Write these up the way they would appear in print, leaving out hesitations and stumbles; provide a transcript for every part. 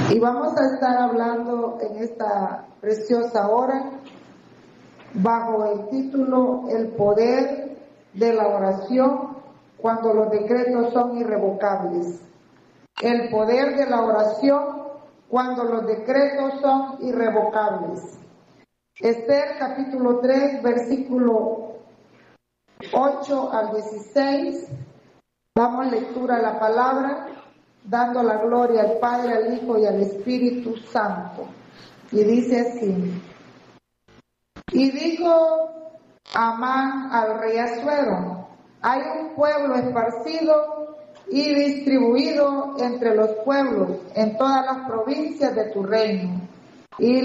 Y vamos a estar hablando en esta preciosa hora bajo el título El poder de la oración cuando los decretos son irrevocables. El poder de la oración cuando los decretos son irrevocables. Esther capítulo 3, versículo 8 al 16. Damos lectura a la palabra, dando la gloria al Padre, al Hijo y al Espíritu Santo. Y dice así: y dijo Amán al rey Asuero: hay un pueblo esparcido y distribuido entre los pueblos en todas las provincias de tu reino, y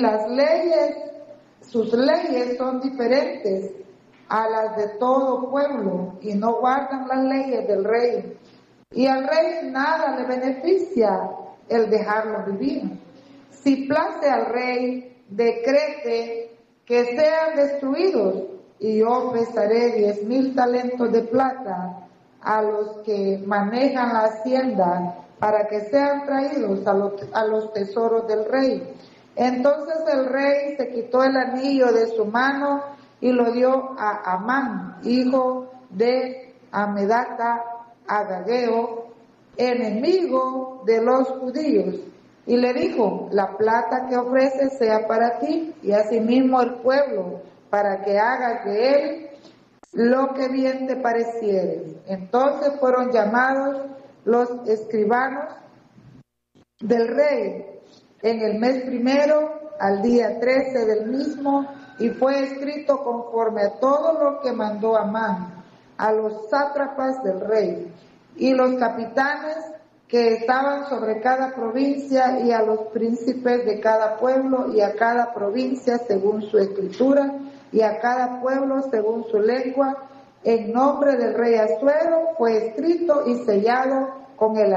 sus leyes son diferentes a las de todo pueblo, y no guardan las leyes del rey. Y al rey nada le beneficia el dejarlo vivir. Si place al rey, decrete que sean destruidos, y yo pesaré 10,000 talentos de plata a los que manejan la hacienda, para que sean traídos a los tesoros del rey. Entonces el rey se quitó el anillo de su mano y lo dio a Amán, hijo de Amedata Agageo, enemigo de los judíos, y le dijo: la plata que ofreces sea para ti y asimismo el pueblo, para que hagas de él lo que bien te pareciere. Entonces fueron llamados los escribanos del rey en el mes primero, al día 13 del mismo, y fue escrito conforme a todo lo que mandó Amán a los sátrapas del rey y los capitanes que estaban sobre cada provincia, y a los príncipes de cada pueblo, y a cada provincia según su escritura, y a cada pueblo según su lengua. En nombre del rey Asuero fue escrito y sellado con el